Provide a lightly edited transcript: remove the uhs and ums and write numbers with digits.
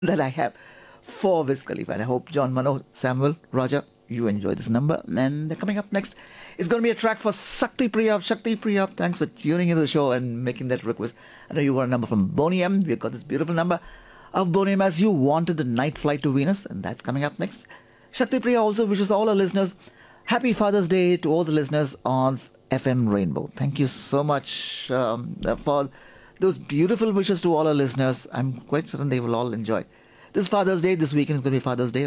that I have for Wiz Khalifa. And I hope John Mano, Samuel, Roger, you enjoy this number. And coming up next is going to be a track for Shakti Priya. Shakti Priya, thanks for tuning into the show and making that request. I know you got a number from Boney M. We've got this beautiful number of Boney M as you wanted the night flight to Venus, and that's coming up next. Shakti Priya also wishes all our listeners happy Father's Day to all the listeners on FM Rainbow. Thank you so much for those beautiful wishes to all our listeners. I'm quite certain they will all enjoy. This Father's Day, this weekend is going to be Father's Day.